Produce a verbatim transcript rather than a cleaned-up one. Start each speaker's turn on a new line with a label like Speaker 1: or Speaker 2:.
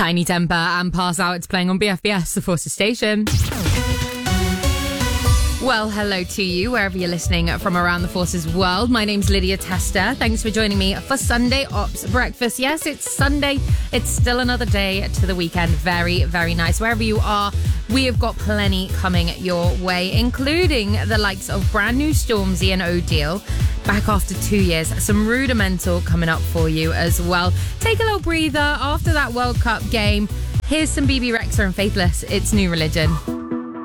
Speaker 1: Tiny Temper and Pass Out. It's playing on B F B S, the Forces station. Well, hello to you, wherever you're listening from around the Forces world. My name's Lydia Tester. Thanks for joining me for Sunday Ops Breakfast. Yes, it's Sunday. It's still another day to the weekend. Very, very nice. Wherever you are, we have got plenty coming your way, including the likes of brand new Stormzy and O'Deal. Back after two years. Some Rudimental coming up for you as well. Take a little breather after that World Cup game. Here's some B B Rexha and Faithless. It's New Religion.